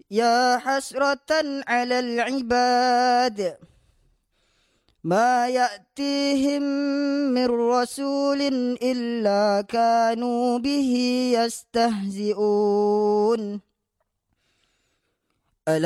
يا حسرة على العباد ما يأتيهم من رسول إلا كانوا به يستهزئون